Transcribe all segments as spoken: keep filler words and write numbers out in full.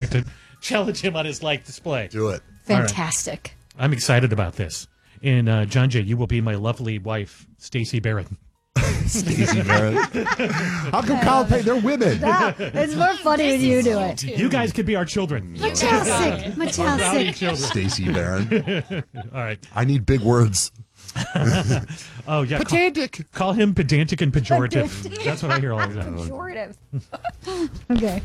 like to challenge him on his light display. Do it. Fantastic. Right. I'm excited about this. And uh, John Jay, you will be my lovely wife, Stacey Barrett. Stacey Barrett. How come Kyle Payne? They're women. Yeah, it's more funny when you do it. You guys could be our children. Matastic. Matastic. Stacey Barrett. All right. I need big words. Oh, yeah. Pedantic. Call, call him pedantic and pejorative. That's what I hear all the time. Pejorative. Okay.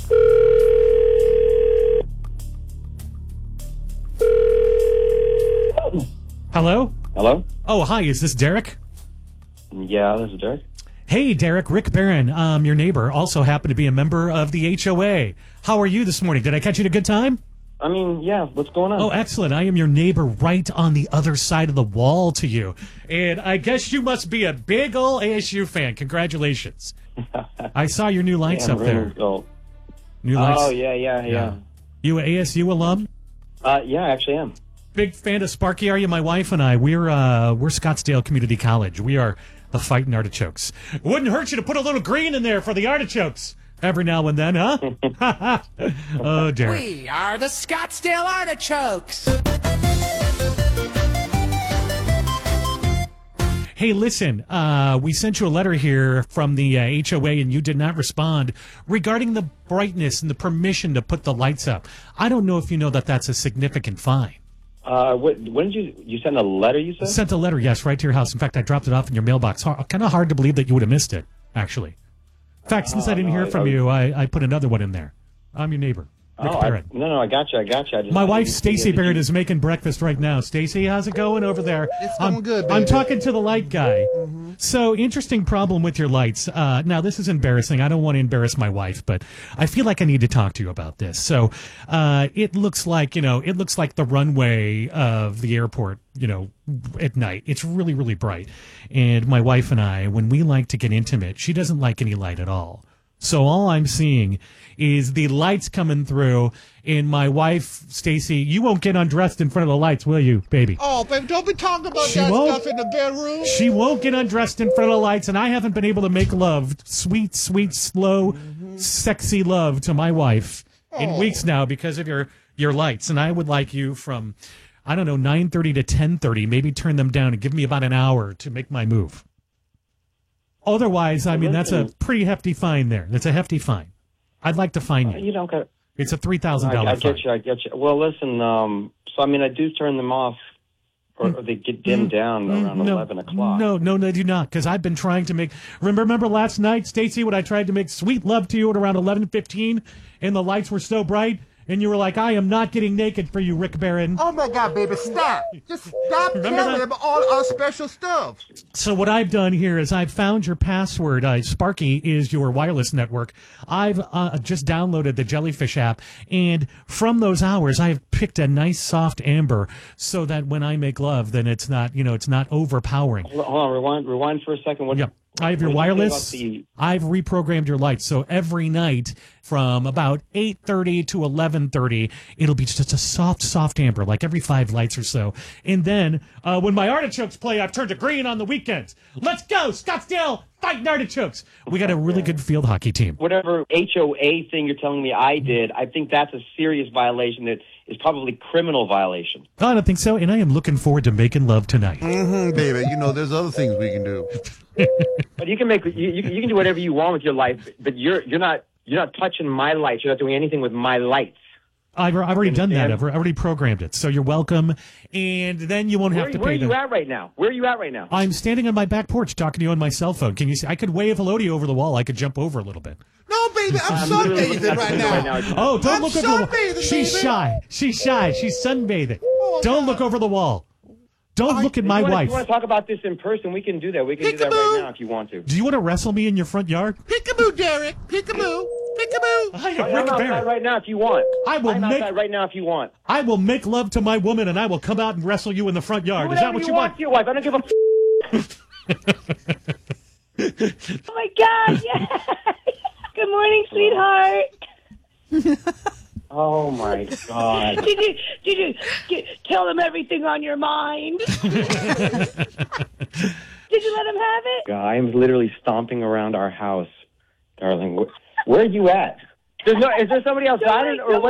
Hello? Hello? Oh, hi. Is this Derek? Yeah, this is Derek. Hey, Derek. Rick Barron, um, your neighbor, also happened to be a member of the H O A. How are you this morning? Did I catch you at a good time? I mean, yeah, what's going on? Oh, excellent. I am your neighbor right on the other side of the wall to you. And I guess you must be a big old A S U fan. Congratulations. I saw your new lights Damn, up there. Reynolds. New lights. Oh, yeah, yeah, yeah. You a A S U alum? Uh, yeah, I actually am. Big fan of Sparky, are you? My wife and I, we're uh, we're Scottsdale Community College. We are the Fighting Artichokes. It wouldn't hurt you to put a little green in there for the artichokes every now and then, huh? Oh, Derek. We are the Scottsdale Artichokes. Hey, listen, uh, we sent you a letter here from the uh, H O A, and you did not respond regarding the brightness and the permission to put the lights up. I don't know if you know that that's a significant fine. Uh, what, when did you, you send a letter, you said? Sent a letter, yes, right to your house. In fact, I dropped it off in your mailbox. Kind of hard to believe that you would have missed it, actually. In fact, since Oh, I didn't no, hear I- from I was- you, I, I put another one in there. I'm your neighbor, Rick Oh, I, Barrett. no, no, I got you, I got you. I just, My I wife, didn't see Stacey it. Did Barrett, you- is making breakfast right now. Stacey, how's it going over there? It's I'm, going good, I'm baby. talking to the light guy. So, interesting problem with your lights. Uh, now, this is embarrassing. I don't want to embarrass my wife, but I feel like I need to talk to you about this. So, uh, it looks like, you know, it looks like the runway of the airport, you know, at night. It's really, really bright. And my wife and I, when we like to get intimate, she doesn't like any light at all. So all I'm seeing is the lights coming through, and my wife, Stacy, you won't get undressed in front of the lights, will you, baby? Oh, baby, don't be talking about She that won't. stuff in the bedroom. She won't get undressed in front of the lights, and I haven't been able to make love, sweet, sweet, slow, sexy love to my wife in Oh. weeks now because of your, your lights. And I would like you from, I don't know, nine thirty to ten thirty, maybe turn them down and give me about an hour to make my move. Otherwise, I mean, that's a pretty hefty fine there. That's a hefty fine. I'd like to fine you. You don't got It's a three thousand I, I dollars fine. get you, I get you. Well, listen, um, so, I mean, I do turn them off, or, or they get dimmed down around no, eleven o'clock. No, no, they do not, because I've been trying to make... Remember, remember last night, Stacey, when I tried to make sweet love to you at around eleven fifteen, and the lights were so bright, and you were like, I am not getting naked for you, Rick Barron. Oh, my God, baby, stop. Just stop Remember telling that? them all our special stuff. So what I've done here is I've found your password. Uh, Sparky is your wireless network. I've uh, just downloaded the Jellyfish app, and from those hours, I've picked a nice soft amber so that when I make love, then it's not, you know, it's not overpowering. Hold on, hold on, rewind, rewind for a second. What, Yep. I have your what did you say wireless. about the- I've reprogrammed your lights. So every night from about eight thirty to eleven thirty, it'll be just a soft, soft amber, like every five lights or so. And then uh, when my artichokes play, I've turned to green on the weekends. Let's go, Scottsdale, fighting artichokes. We got a really good field hockey team. whatever H O A thing you're telling me I did, I think that's a serious violation that is probably criminal violation. Oh, I don't think so. And I am looking forward to making love tonight. Mm-hmm, baby. You know, there's other things we can do. But you can make you, you, can- you can do whatever you want with your life, but you're you're not you're not touching my lights. You're not doing anything with my lights. I've, I've already done that. Understand? I've already programmed it. So you're welcome. And then you won't Where, have to where pay are you the... at right now? Where are you at right now? I'm standing on my back porch talking to you on my cell phone. Can you see? I could wave hello to you over the wall. I could jump over a little bit. No, baby, I'm, I'm literally looking sunbathing at right the window now. right now. Oh, don't I'm look over the wall. sunbathing, She's baby. shy. She's shy. She's sunbathing. Oh, Don't God. look over the wall. Don't I- look at If my you wanna, wife. If you want to talk about this in person, we can do that. We can do that Peekaboo. right now if you want to. Do you want to wrestle me in your front yard? Peekaboo, Derek. Peekaboo. Peekaboo. I am I'm Rick outside Barrett. right now if you want. I will I'm make- outside right now if you want. I will make love to my woman, and I will come out and wrestle you in the front yard. Do Is that whatever what you you want want? to your wife. I don't give a. F- Oh my God! Yeah. Good morning, sweetheart. oh my God. Did you did you get, tell them everything on your mind? Did you let him have it? God, I'm literally stomping around our house, darling. Where, where are you at? There's no. Is there somebody outside, or what?